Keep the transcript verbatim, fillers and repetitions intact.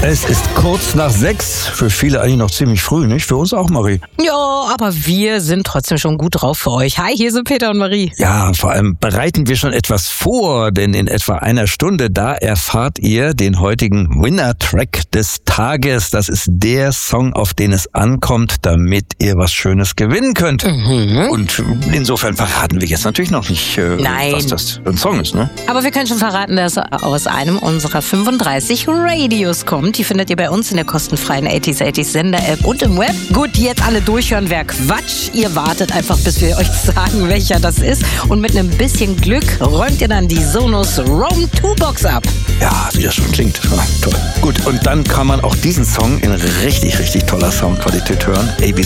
Es ist kurz nach sechs. Für viele eigentlich noch ziemlich früh, nicht? Für uns auch, Marie. Ja, aber wir sind trotzdem schon gut drauf für euch. Hi, hier sind Peter und Marie. Ja, vor allem bereiten wir schon etwas vor, denn in etwa einer Stunde, da erfahrt ihr den heutigen Winner-Track des Tages. Das ist der Song, auf den es ankommt, damit ihr was Schönes gewinnen könnt. Mhm. Und insofern verraten wir jetzt natürlich noch nicht, äh, Nein. was das für ein Song ist, ne? Aber wir können schon verraten, dass er aus einem unserer fünfunddreißig Radios kommt. Die findet ihr bei uns in der kostenfreien achtziger achtzig Sender-App und im Web. Gut, jetzt alle durchhören, wäre Quatsch. Ihr wartet einfach, bis wir euch sagen, welcher das ist. Und mit einem bisschen Glück räumt ihr dann die Sonos Roam zwei Box ab. Ja, wie das schon klingt. Ja, toll. Gut, und dann kann man auch diesen Song in richtig, richtig toller Soundqualität hören. A B